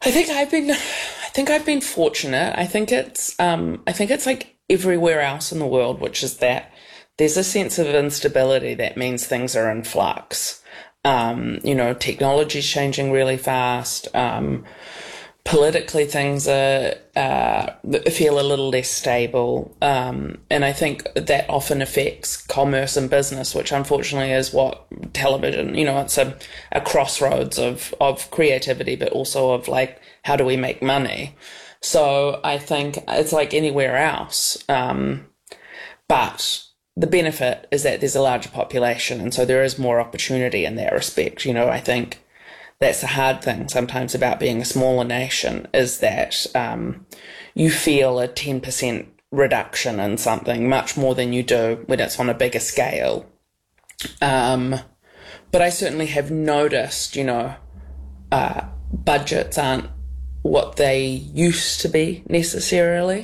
I think I've been fortunate. I think it's like everywhere else in the world, which is that there's a sense of instability that means things are in flux. Technology's changing really fast. Politically, things feel a little less stable, and I think that often affects commerce and business, which unfortunately is what television. It's a crossroads of creativity, but also of like how do we make money. So I think it's like anywhere else, but the benefit is that there's a larger population, and so there is more opportunity in that respect. I think that's the hard thing sometimes about being a smaller nation is that you feel a 10% reduction in something much more than you do when it's on a bigger scale. But I certainly have noticed, budgets aren't what they used to be necessarily,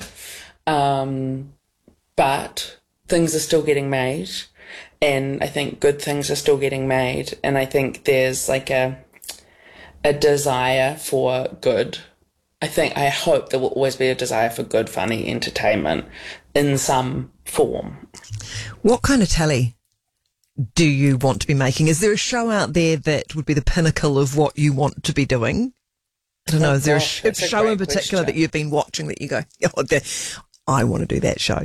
but things are still getting I think good things are still getting made, and I think there's like a desire for good. I hope there will always be a desire for good, funny entertainment in some form. What kind of telly do you want to be making? Is there a show out there that would be the pinnacle of what you want to be doing? I don't know. Is there a show in particular that you've been watching that you go, I want to do that show?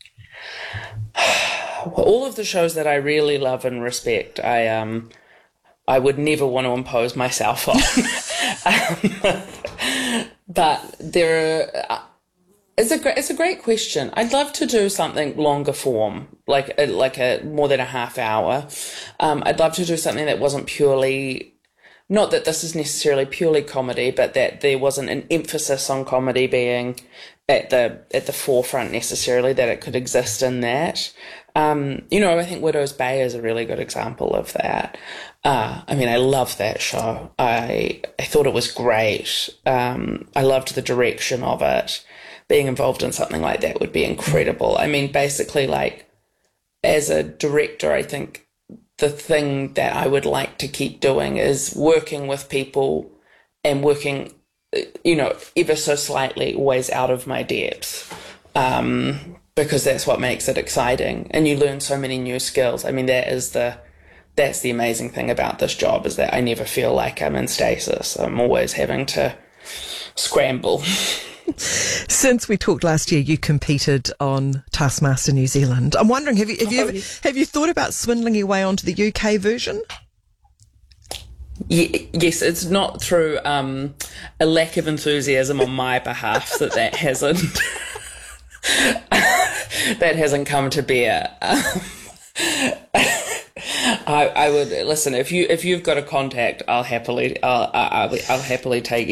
Well, all of the shows that I really love and respect, I would never want to impose myself on. But it's a great question. I'd love to do something longer form, like a more than a half hour. I'd love to do something that wasn't purely, not that this is necessarily purely comedy, but that there wasn't an emphasis on comedy being at the forefront necessarily, that it could exist in that. I think Widow's Bay is a really good example of that. I love that show. I thought it was great. I loved the direction of it. Being involved in something like that would be incredible. Basically, like, as a director, I think the thing that I would like to keep doing is working with people and working, ever so slightly always out of my depth. Because that's what makes it exciting, and you learn so many new skills. That's the amazing thing about this job, is that I never feel like I'm in stasis. I'm always having to scramble. Since we talked last year, you competed on Taskmaster New Zealand. I'm wondering, have you thought about swindling your way onto the UK version? Yes, it's not through a lack of enthusiasm on my behalf that hasn't. That hasn't come to bear. I would listen if you've got a contact. I'll happily take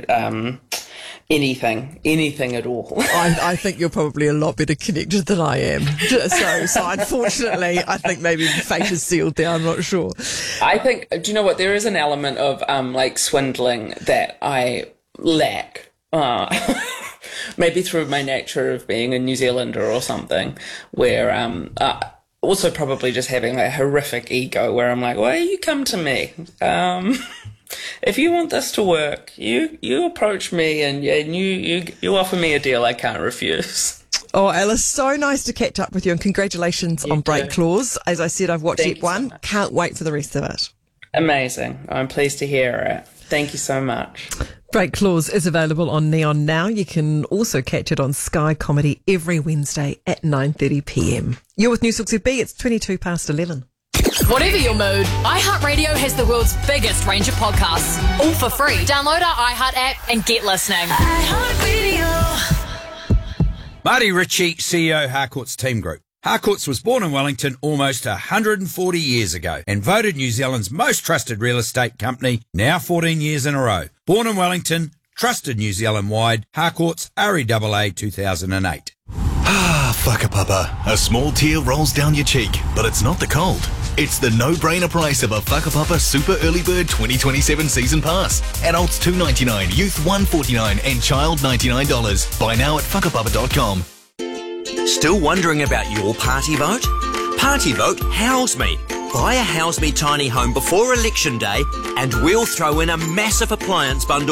anything at all. I think you're probably a lot better connected than I am. So unfortunately, I think maybe the fate is sealed there. I'm not sure. I think. Do you know what? There is an element of like swindling that I lack. Maybe through my nature of being a New Zealander or something, where also probably just having a horrific ego where I'm like, well, you come to me. If you want this to work, you approach me and you offer me a deal I can't refuse. Oh, Alice, so nice to catch up with you, and congratulations on Break Clause. As I said, I've watched Ep 1. So can't wait for the rest of it. Amazing. I'm pleased to hear it. Thank you so much. Break Clause is available on Neon now. You can also catch it on Sky Comedy every Wednesday at 9:30 p.m. You're with News 6B. It's 22 past 11. Whatever your mood, iHeartRadio has the world's biggest range of podcasts, all for free. Download our iHeart app and get listening. Marty Ritchie, CEO, Harcourts Team Group. Harcourts was born in Wellington almost 140 years ago and voted New Zealand's most trusted real estate company now 14 years in a row. Born in Wellington, trusted New Zealand-wide, Harcourts REAA 2008. Whakapapa. A small tear rolls down your cheek, but it's not the cold. It's the no-brainer price of a Whakapapa Super Early Bird 2027 Season Pass. Adults $2.99, youth $1.49 and child $99. Buy now at whakapapa.com. Still wondering about your party vote? Party Vote House Me. Buy a House Me tiny home before Election Day and we'll throw in a massive appliance bundle